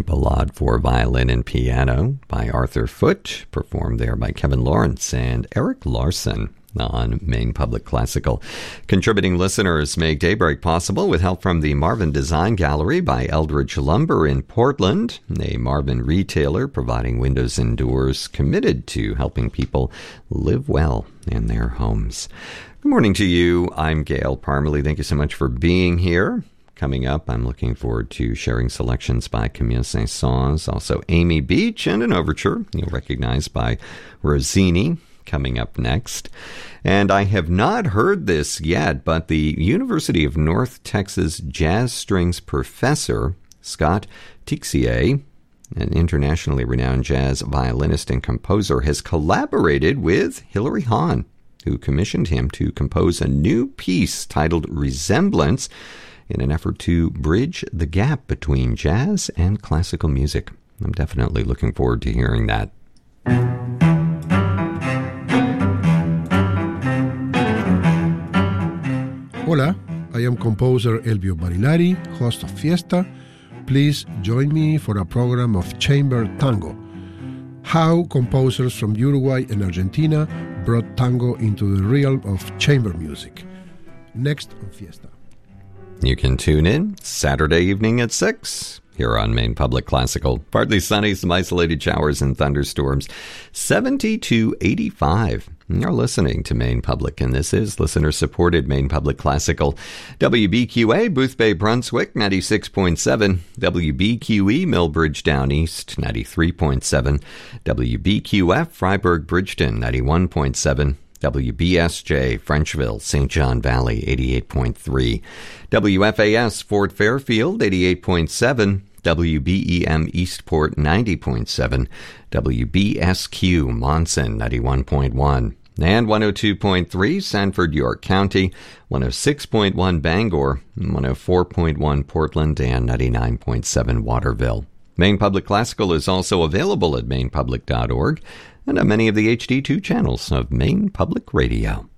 Ballade for Violin and Piano by Arthur Foote, performed there by Kevin Lawrence and Eric Larson on Maine Public Classical. Contributing listeners make Daybreak possible with help from the Marvin Design Gallery by Eldridge Lumber in Portland, a Marvin retailer providing windows and doors committed to helping people live well in their homes. Good morning to you. I'm Gail Parmalee. Thank you so much for being here. Coming up, I'm looking forward to sharing selections by Camille Saint-Saëns, also Amy Beach, and an overture you'll recognize by Rossini coming up next. And I have not heard this yet, but the University of North Texas jazz strings professor, Scott Tixier, an internationally renowned jazz violinist and composer, has collaborated with Hilary Hahn, who commissioned him to compose a new piece titled Resemblance in an effort to bridge the gap between jazz and classical music. I'm definitely looking forward to hearing that. Hola, I am composer Elvio Barilari, host of Fiesta. Please join me for a program of chamber tango. How composers from Uruguay and Argentina brought tango into the realm of chamber music. Next on Fiesta. You can tune in Saturday evening at 6 here on Maine Public Classical. Partly sunny, some isolated showers and thunderstorms. 70 to 85. You're listening to Maine Public, and this is listener-supported Maine Public Classical. WBQA, Boothbay, Brunswick, 96.7. WBQE, Millbridge Down East, 93.7. WBQF, Freiburg, Bridgeton, 91.7. WBSJ, Frenchville, St. John Valley, 88.3. WFAS, Fort Fairfield, 88.7. WBEM Eastport, 90.7. WBSQ, Monson, 91.1. And 102.3, Sanford, York County, 106.1, Bangor, 104.1, Portland, and 99.7, Waterville. Maine Public Classical is also available at mainepublic.org and on many of the HD2 channels of Maine Public Radio.